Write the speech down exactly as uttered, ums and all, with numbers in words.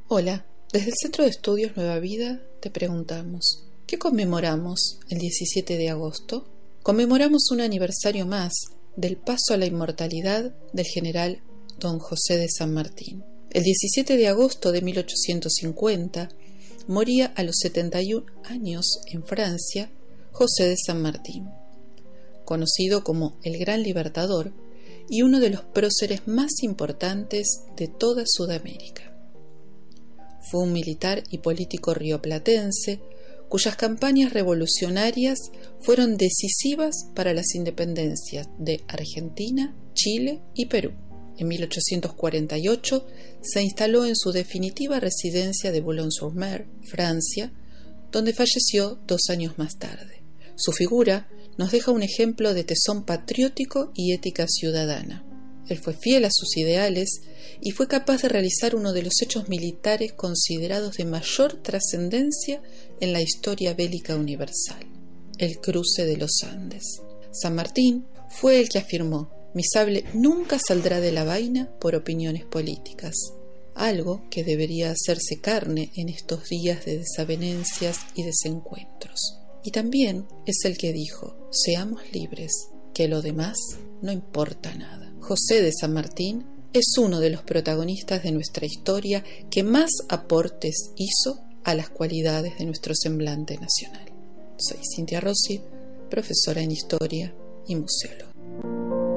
Hola, desde el Centro de Estudios Nueva Vida te preguntamos, ¿qué conmemoramos el diecisiete de agosto? Conmemoramos un aniversario más del paso a la inmortalidad del general don José de San Martín. El diecisiete de agosto de mil ochocientos cincuenta moría a los setenta y un años en Francia José de San Martín, conocido como el Gran Libertador y uno de los próceres más importantes de toda Sudamérica. Fue un militar y político rioplatense cuyas campañas revolucionarias fueron decisivas para las independencias de Argentina, Chile y Perú. En mil ochocientos cuarenta y ocho se instaló en su definitiva residencia de Boulogne-sur-Mer, Francia, donde falleció dos años más tarde. Su figura nos deja un ejemplo de tesón patriótico y ética ciudadana. Él fue fiel a sus ideales y fue capaz de realizar uno de los hechos militares considerados de mayor trascendencia en la historia bélica universal, el cruce de los Andes. San Martín fue el que afirmó: mi sable nunca saldrá de la vaina por opiniones políticas, algo que debería hacerse carne en estos días de desavenencias y desencuentros. Y también es el que dijo: seamos libres, que lo demás no importa nada. José de San Martín es uno de los protagonistas de nuestra historia que más aportes hizo a las cualidades de nuestro semblante nacional. Soy Cintia Rossi, profesora en Historia y museóloga.